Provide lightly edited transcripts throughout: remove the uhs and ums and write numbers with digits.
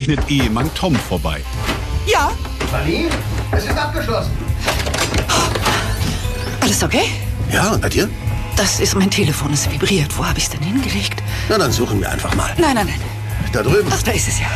ausgerechnet Ehemann Tom vorbei. Ja? Fanny, es ist abgeschlossen. Alles okay? Ja, und bei dir? Das ist mein Telefon, es vibriert. Wo habe ich es denn hingelegt? Na, dann suchen wir einfach mal. Nein. Da drüben. Ach, da ist es ja.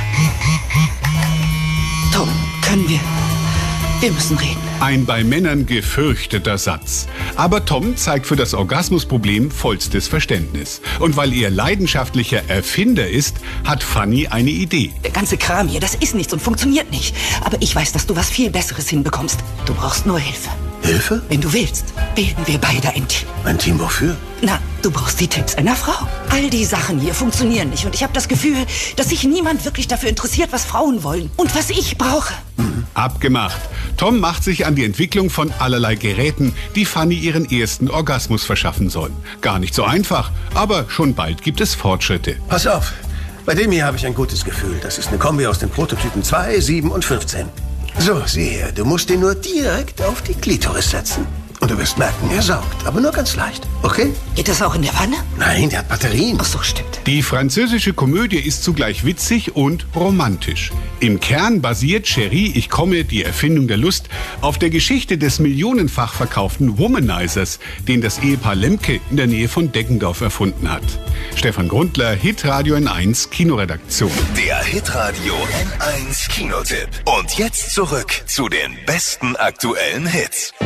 Tom, können wir... Wir müssen reden. Ein bei Männern gefürchteter Satz. Aber Tom zeigt für das Orgasmusproblem vollstes Verständnis. Und weil er leidenschaftlicher Erfinder ist, hat Fanny eine Idee. Der ganze Kram hier, das ist nichts und funktioniert nicht. Aber ich weiß, dass du was viel Besseres hinbekommst. Du brauchst nur Hilfe. Hilfe? Wenn du willst, bilden wir beide ein Team. Ein Team wofür? Na, du brauchst die Tipps einer Frau. All die Sachen hier funktionieren nicht. Und ich habe das Gefühl, dass sich niemand wirklich dafür interessiert, was Frauen wollen. Und was ich brauche. Abgemacht. Tom macht sich an die Entwicklung von allerlei Geräten, die Fanny ihren ersten Orgasmus verschaffen sollen. Gar nicht so einfach, aber schon bald gibt es Fortschritte. Pass auf, bei dem hier habe ich ein gutes Gefühl. Das ist eine Kombi aus den Prototypen 2, 7 und 15. So, sieh her, du musst den nur direkt auf die Klitoris setzen. Und du wirst merken, er saugt, aber nur ganz leicht. Okay? Geht das auch in der Wanne? Nein, der hat Batterien. Ach so, stimmt. Die französische Komödie ist zugleich witzig und romantisch. Im Kern basiert Chérie, ich komme, die Erfindung der Lust, auf der Geschichte des millionenfach verkauften Womanizers, den das Ehepaar Lemke in der Nähe von Deggendorf erfunden hat. Stefan Grundler, Hitradio N1 Kinoredaktion. Der Hitradio N1 Kinotipp. Und jetzt zurück zu den besten aktuellen Hits.